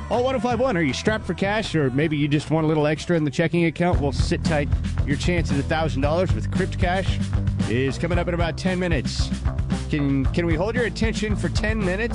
Oh, 105.1, are you strapped for cash, or maybe you just want a little extra in the checking account? Well, sit tight. Your chance at $1,000 with Crypt Cash is coming up in about 10 minutes. Can we hold your attention for 10 minutes?